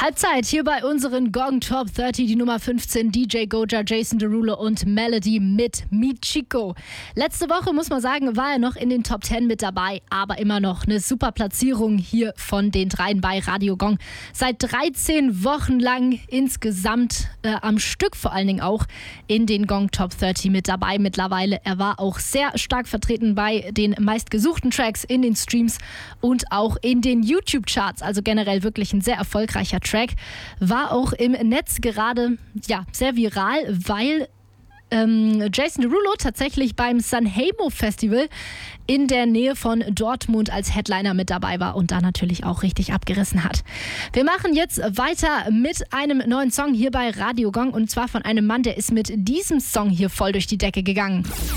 Halbzeit hier bei unseren Gong Top 30, die Nummer 15, DJ Goja, Jason Derulo und Melody mit Michiko. Letzte Woche, muss man sagen, war er noch in den Top 10 mit dabei, aber immer noch eine super Platzierung hier von den dreien bei Radio Gong. Seit 13 Wochen lang insgesamt am Stück vor allen Dingen auch in den Gong Top 30 mit dabei mittlerweile. Er war auch sehr stark vertreten bei den meistgesuchten Tracks in den Streams und auch in den YouTube-Charts, also generell wirklich ein sehr erfolgreicher Track. War auch im Netz gerade sehr viral, weil Jason Derulo tatsächlich beim Sanremo Festival in der Nähe von Dortmund als Headliner mit dabei war und da natürlich auch richtig abgerissen hat. Wir machen jetzt weiter mit einem neuen Song hier bei Radio Gong und zwar von einem Mann, der ist mit diesem Song hier voll durch die Decke gegangen.